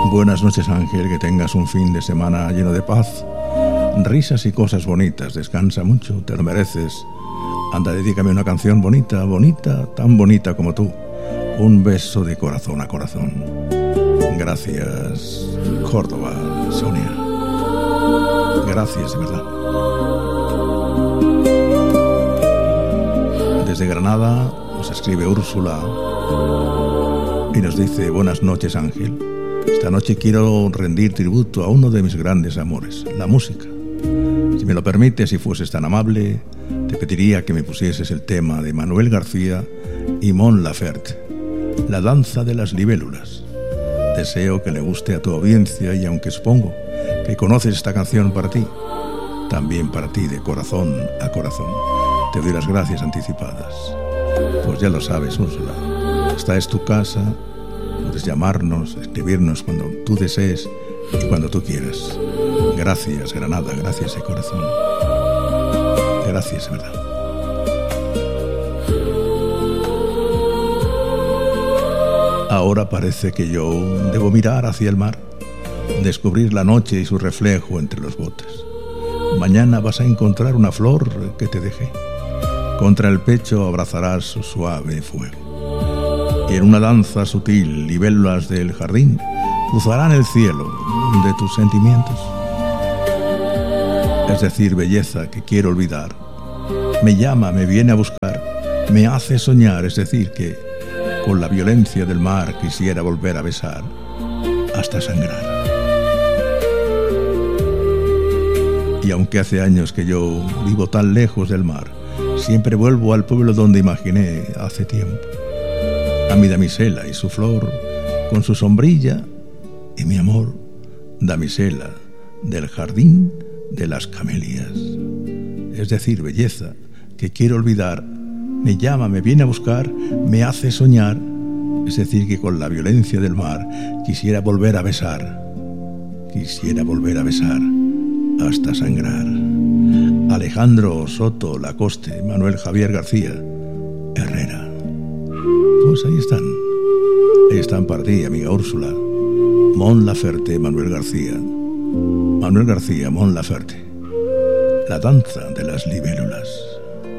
Buenas noches, Ángel, que tengas un fin de semana lleno de paz, risas y cosas bonitas. Descansa mucho, te lo mereces. Anda, dedícame una canción bonita, bonita, tan bonita como tú. Un beso de corazón a corazón. Gracias, Córdoba, Sonia. Gracias, de verdad. Desde Granada nos escribe Úrsula y nos dice: buenas noches, Ángel. Esta noche quiero rendir tributo a uno de mis grandes amores, la música. Si me lo permites, si fueses tan amable, te pediría que me pusieses el tema de Manuel García y Mon Laferte, La danza de las libélulas. Deseo que le guste a tu audiencia y aunque supongo que conoces esta canción para ti, también para ti de corazón a corazón, te doy las gracias anticipadas. Pues ya lo sabes, Úrsula, esta es tu casa. Puedes llamarnos, escribirnos cuando tú desees y cuando tú quieras. Gracias, Granada, gracias de corazón. Gracias, de verdad. Ahora parece que yo debo mirar hacia el mar, descubrir la noche y su reflejo entre los botes. Mañana vas a encontrar una flor que te dejé. Contra el pecho abrazarás su suave fuego. Y en una danza sutil, libélulas del jardín cruzarán el cielo de tus sentimientos. Es decir, belleza que quiero olvidar. Me llama, me viene a buscar, me hace soñar. Es decir, que con la violencia del mar quisiera volver a besar hasta sangrar. Y aunque hace años que yo vivo tan lejos del mar, siempre vuelvo al pueblo donde imaginé hace tiempo a mi damisela y su flor, con su sombrilla y mi amor, damisela del jardín de las camelias. Es decir, belleza que quiero olvidar, me llama, me viene a buscar, me hace soñar. Es decir, que con la violencia del mar quisiera volver a besar hasta sangrar. Alejandro Soto Lacoste, Manuel Javier García Herrera. Pues ahí están para ti, amiga Úrsula. Mon Laferte, Manuel García, Mon Laferte, La danza de las libélulas.